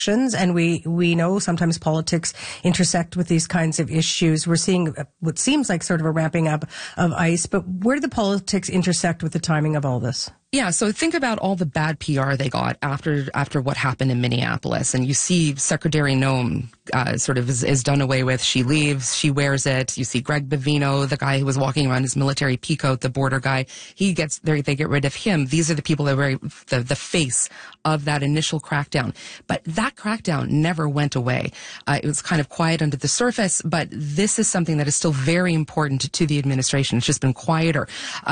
And we know sometimes politics intersect with these kinds of issues. We're seeing what seems like sort of a ramping up of ICE, but where do the politics intersect with the timing of all this? Yeah, so think about all the bad PR they got after what happened in Minneapolis, and you see Secretary Noem sort of is done away with. She leaves, she wears it. You see Greg Bavino, the guy who was walking around his military peacoat, the border guy. He gets there. They get rid of him. These are the people that were the face of that initial crackdown. But that crackdown never went away. It was kind of quiet under the surface, but this is something that is still very important to the administration. It's just been quieter.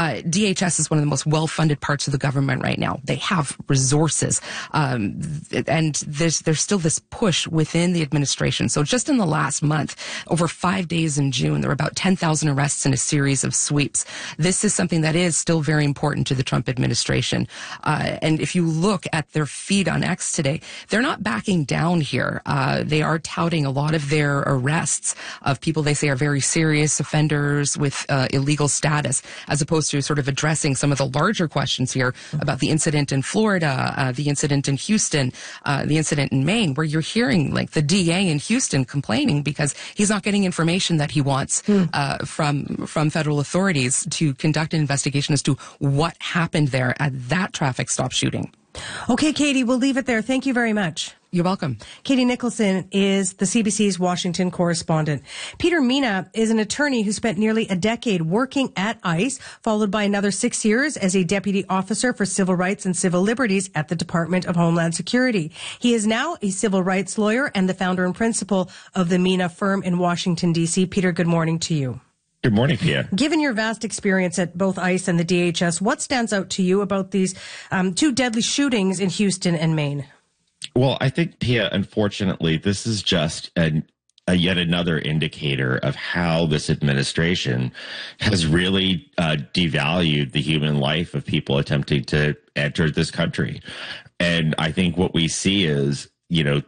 DHS is one of the most well-funded parts of the government right now. They have resources, and there's still this push within the administration. So just in the last month, over 5 days in June, there were about 10,000 arrests in a series of sweeps. This is something that is still very important to the Trump administration. And if you look at their feed on X today, they're not backing down here. They are touting a lot of their arrests of people they say are very serious offenders with illegal status, as opposed to sort of addressing some of the larger questions here about the incident in Florida, the incident in Houston, the incident in Maine, where you're hearing like the DA in Houston complaining because he's not getting information that he wants from federal authorities to conduct an investigation as to what happened there at that traffic stop shooting. Okay, Katie, we'll leave it there. Thank you very much. You're welcome. Katie Nicholson is the CBC's Washington correspondent. Peter Mena is an attorney who spent nearly a decade working at ICE, followed by another 6 years as a deputy officer for civil rights and civil liberties at the Department of Homeland Security. He is now a civil rights lawyer and the founder and principal of the Mena firm in Washington, D.C. Peter, good morning to you. Good morning, Pia. Given your vast experience at both ICE and the DHS, what stands out to you about these two deadly shootings in Houston and Maine? Well, I think, Pia, unfortunately, this is just yet another indicator of how this administration has really devalued the human life of people attempting to enter this country. And I think what we see is, you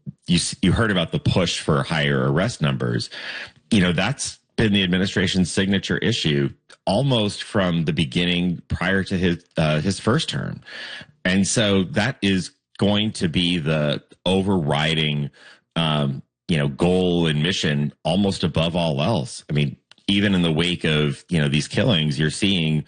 heard about the push for higher arrest numbers. That's been the administration's signature issue almost from the beginning prior to his first term. And so that is going to be the overriding, goal and mission almost above all else. I mean, even in the wake of, these killings, you're seeing,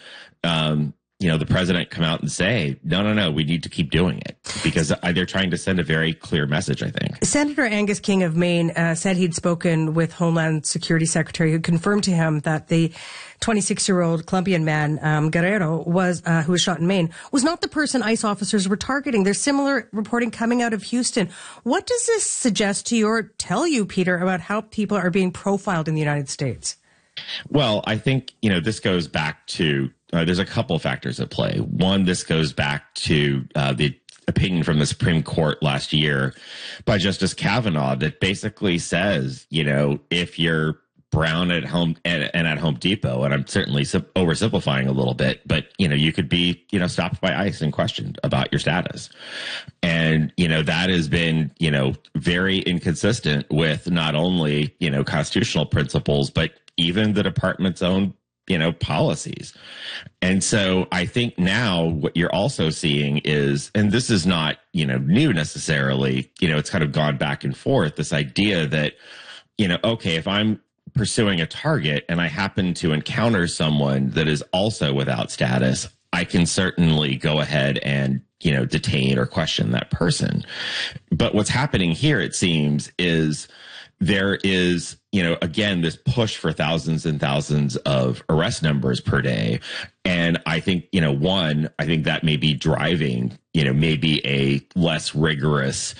the president come out and say, no, we need to keep doing it because they're trying to send a very clear message, I think. Senator Angus King of Maine said he'd spoken with Homeland Security Secretary who confirmed to him that the 26-year-old Colombian man, Guerrero, who was shot in Maine, was not the person ICE officers were targeting. There's similar reporting coming out of Houston. What does this suggest to you or tell you, Peter, about how people are being profiled in the United States? Well, I think, this goes back to there's a couple factors at play. One, this goes back to the opinion from the Supreme Court last year by Justice Kavanaugh that basically says, if you're brown at home and at Home Depot, and I'm certainly oversimplifying a little bit, but, you could be, stopped by ICE and questioned about your status. And, that has been, very inconsistent with not only, constitutional principles, but even the department's own policies. And so I think now what you're also seeing is, and this is not, new necessarily, it's kind of gone back and forth, this idea that, okay, if I'm pursuing a target and I happen to encounter someone that is also without status, I can certainly go ahead and, detain or question that person. But what's happening here, it seems, is there is, again, this push for thousands and thousands of arrest numbers per day. And I think, I think that may be driving, maybe a less rigorous,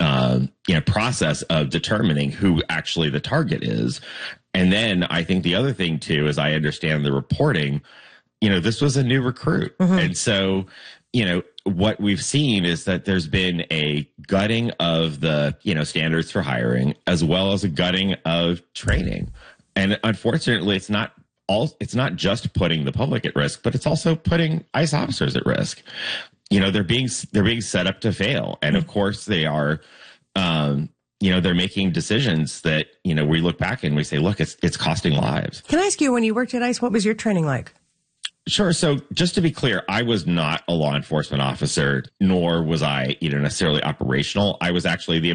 process of determining who actually the target is. And then I think the other thing, too, as I understand the reporting, this was a new recruit. Mm-hmm. And so, what we've seen is that there's been a gutting of the, standards for hiring, as well as a gutting of training. And unfortunately, it's not just putting the public at risk, but it's also putting ICE officers at risk. They're being set up to fail. And of course they are, they're making decisions that, we look back and we say, look, it's costing lives. Can I ask you, when you worked at ICE, what was your training like? Sure. So just to be clear, I was not a law enforcement officer, nor was I, necessarily operational. I was actually the